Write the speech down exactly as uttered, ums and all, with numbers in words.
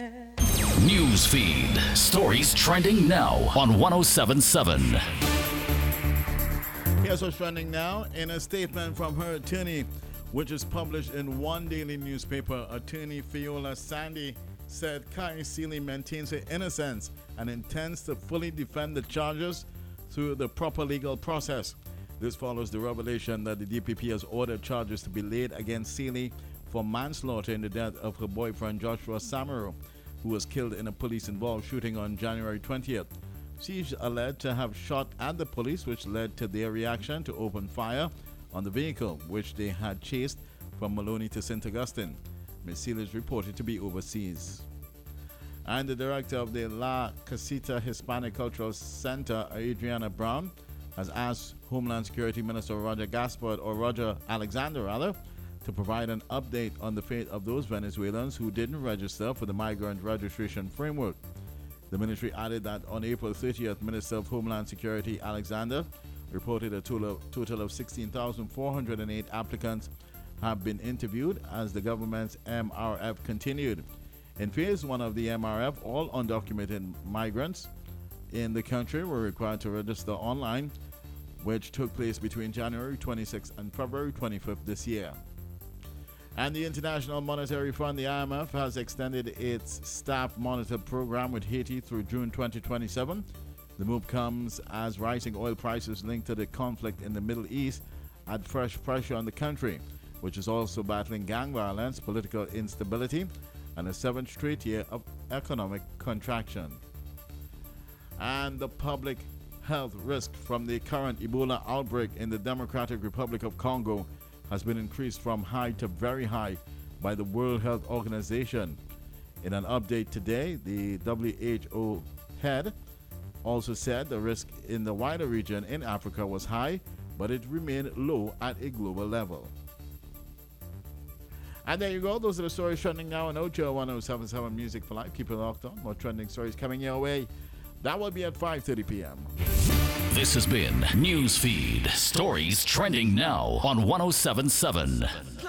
News feed. Stories trending now on one oh seven point seven. Here's what's trending now. In a statement from her attorney, which is published in one daily newspaper, attorney Fiola Sandy said Kai Sealy maintains her innocence and intends to fully defend the charges through the proper legal process. This follows the revelation that the D P P has ordered charges to be laid against Sealy for manslaughter in the death of her boyfriend Joshua Samaru, who was killed in a police-involved shooting on January twentieth. She is alleged to have shot at the police, which led to their reaction to open fire on the vehicle, which they had chased from Maloney to Saint Augustine. Miz Sealy is reported to be overseas. And the director of the La Casita Hispanic Cultural Center, Adriana Brown, has asked Homeland Security Minister Roger Gaspard, or Roger Alexander rather, to provide an update on the fate of those Venezuelans who didn't register for the migrant registration framework. The ministry added that on April thirtieth, Minister of Homeland Security Alexander reported a total of, total of sixteen thousand four hundred eight applicants have been interviewed as the government's M R F continued. In phase one of the M R F, all undocumented migrants in the country were required to register online, which took place between January twenty-sixth and February twenty-fifth this year. And the International Monetary Fund, the I M F, has extended its staff monitor program with Haiti through June twenty twenty-seven. The move comes as rising oil prices linked to the conflict in the Middle East add fresh pressure on the country, which is also battling gang violence, political instability, and a seventh straight year of economic contraction. And the public health risk from the current Ebola outbreak in the Democratic Republic of Congo has been increased from high to very high by the World Health Organization. In an update today, the W H O head also said the risk in the wider region in Africa was high, but it remained low at a global level. And there you go. Those are the stories trending now on Ocho one oh seven point seven Music for Life. Keep it locked on. More trending stories coming your way. That will be at five thirty p.m. This has been News Feed. Stories trending now on one oh seven point seven.